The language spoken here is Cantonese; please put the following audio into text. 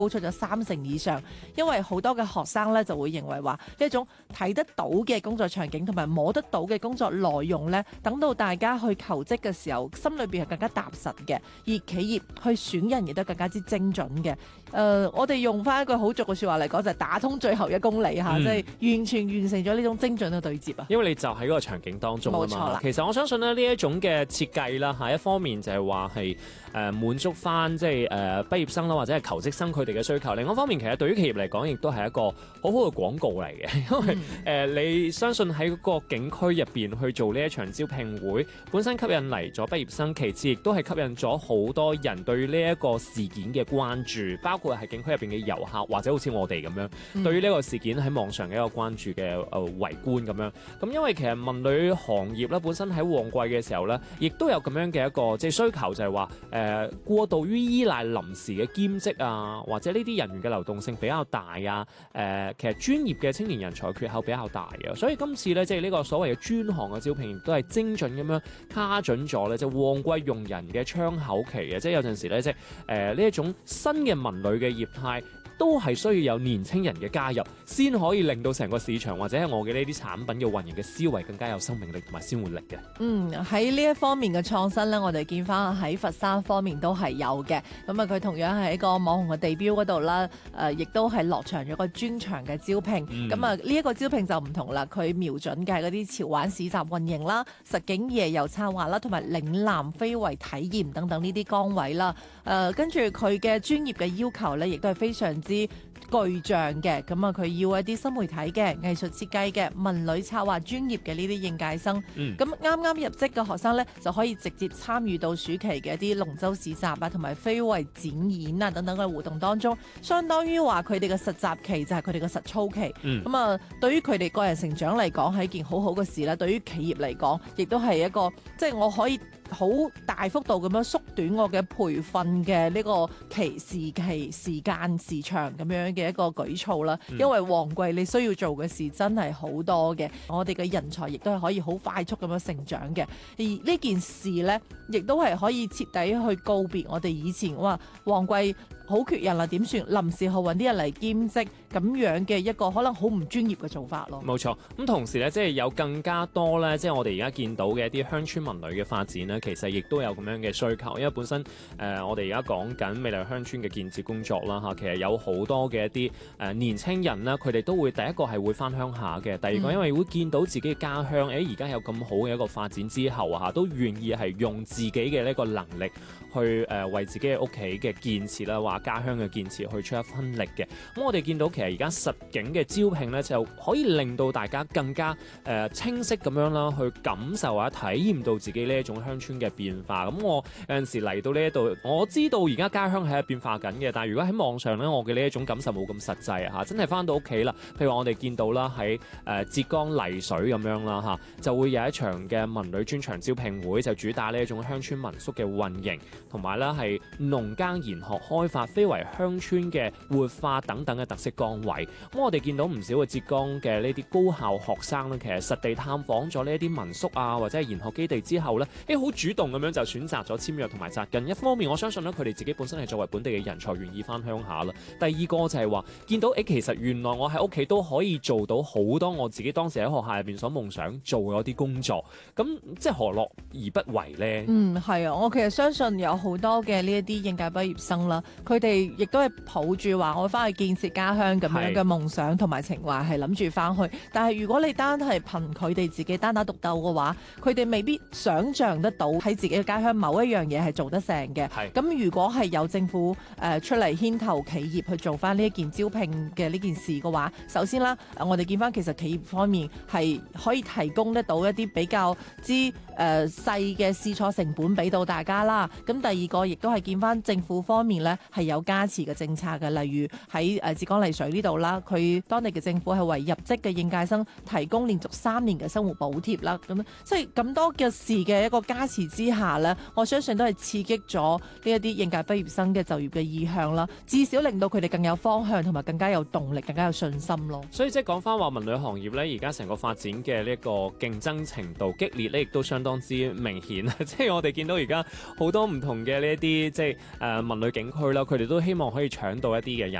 高出咗30%以上，因為好多嘅學生咧就會認為話呢一種睇得到嘅工作場景同埋摸得到嘅工作內容咧，等到大家去求職嘅時候，心裏邊係更加踏實嘅，而企業去選人亦都更加之精準嘅。我哋用翻一句好俗嘅説話嚟講，就係打通最後1公里嚇，即係完全完成咗呢種精準嘅對接啊！ 因為你就喺嗰個場景當中啊嘛。 冇錯啦。 其實我相信咧呢一種嘅設計啦，一方面就係話係滿足翻即係畢業生啦，或者係求職生佢哋嘅需求。另一方面，其實對於企業嚟講，亦都係一個好好嘅廣告嚟嘅，因為你相信喺嗰個景區入邊去做呢一場招聘會，本身吸引嚟咗畢業生，其次亦都係吸引咗好多人對呢一個事件嘅關注，包括係景區入邊嘅遊客，或者好似我哋咁樣，對於呢個事件喺網上嘅一個關注嘅圍觀咁樣。咁因為其實文旅行業咧本身喺旺季嘅時候咧，亦都有咁樣嘅一個即係需求，就係話過度於依賴臨時嘅兼職啊，或者呢啲人員嘅流動性比較大啊。其實專業嘅青年人才缺口比較大嘅，所以今次咧即係呢個所謂嘅專項嘅招聘，亦都係精準咁樣卡準咗咧，即係旺季用人嘅窗口期嘅，即係有陣時咧即係呢一種新嘅文旅嘅業態，都係需要有年青人嘅加入，先可以令到成個市場或者係我嘅呢啲產品嘅運營嘅思維更加有生命力同埋鮮活力嘅。 喺呢一方面嘅創新呢，我哋見翻喺佛山方面都係有嘅。咁啊，佢同樣係一個網紅嘅地標嗰度啦，亦都係落場咗個專場嘅招聘。咁啊，呢一個招聘就唔同啦，佢瞄準嘅係嗰啲潮玩市集運營啦、實景夜遊策劃啦，同埋嶺南非遺體驗等等呢啲崗位啦。跟住佢嘅專業嘅要求呢，亦都係非常之巨匠嘅。咁啊，佢要一啲新媒體嘅、藝術設計嘅、文旅策劃專業嘅呢啲應屆生。咁啱啱入職嘅學生呢，就可以直接參與到暑期嘅一啲龍舟市集啊，同埋非遺展演啊等等嘅活動當中，相當於話佢哋嘅實習期就係佢哋嘅實操期。咁啊，對於佢哋個人成長嚟講係一件好好嘅事啦。對於企業嚟講，亦都係一個即係我可以好大幅度咁樣縮短我嘅培訓嘅呢個時間時長咁樣嘅一個舉措啦。因為旺季你需要做嘅事真係好多嘅，我哋嘅人才亦都係可以好快速咁樣成長嘅。而呢件事呢，亦都係可以徹底去告別我哋以前話旺季好缺人啦，點算臨時去揾啲人嚟兼職咁樣嘅一個可能好唔專業嘅做法咯。 冇錯，咁同時咧，即係有更加多咧，即係我哋而家見到嘅一啲鄉村文旅嘅發展咧，其實亦都有咁樣嘅需求。因為本身我哋而家講緊美麗鄉村嘅建設工作啦嚇，其實有好多嘅一啲年青人啦，佢哋都會第一個係會翻鄉下嘅，第二個因為會見到自己嘅家鄉，而家有咁好嘅一個發展之後嚇，都願意係用自己嘅呢個能力去為自己嘅屋企嘅建設啦，話家鄉嘅建設去出一分力嘅。咁我哋見到其實而家實景嘅招聘咧，就可以令到大家更加清晰咁樣啦，去感受或者體驗到自己呢一種鄉村嘅變化。咁我有陣時嚟到呢一度，我知道而家家鄉係變化緊嘅，但係如果喺網上咧，我嘅呢一種感受冇咁實際啊嚇，真係翻到屋企啦。譬如話我哋見到啦喺浙江麗水咁樣啦嚇，就會有一場嘅文旅專場招聘會，就主打呢一種鄉村民宿嘅運營，同埋咧係農耕研學開發、非遺鄉村嘅活化等等嘅特色崗位。咁我哋見到唔少嘅浙江嘅呢啲高校學生咧，其實實地探訪咗呢一啲民宿啊，或者係研學基地之後咧，好主動咁樣就選擇咗簽約同埋紮根。一方面我相信咧，佢哋自己本身係作為本地嘅人才，願意翻鄉下啦。第二個就係話見到其實原來我喺屋企都可以做到好多我自己當時喺學校入邊所夢想做嗰啲工作，咁即係何樂而不為呢？ 係啊，我其實相信有好多嘅呢一啲應屆畢業生啦，佢哋亦都係抱住話我翻去建設家鄉咁樣嘅夢想同埋情懷，係諗住翻去。但係如果你單係憑佢哋自己單打獨鬥嘅話，佢哋未必想像得到喺自己嘅家鄉某一樣嘢係做得成嘅。咁如果係有政府出嚟牽頭企業去做翻呢一件招聘嘅呢件事嘅話，首先啦，我哋見翻其實企業方面係可以提供得到一啲比較之細嘅試錯成本俾到大家啦。咁第二個亦都係見翻政府方面咧係有加持嘅政策嘅，例如喺浙江麗水呢度啦，佢當地嘅政府係為入職嘅應屆生提供連續3年嘅生活補貼啦。咁即係咁多嘅事嘅一個加持之下咧，我相信都係刺激咗呢一啲應屆畢業生嘅就業嘅意向啦，至少令到佢哋更有方向同埋更加有動力、更加有信心咯。 所以即係講翻話文旅行業咧，而家成個發展嘅呢一個競爭程度激烈咧，亦都相相當之明顯。即係我哋見到而家好多唔同嘅呢一啲即係文旅景區啦，佢哋都希望可以搶到一啲嘅人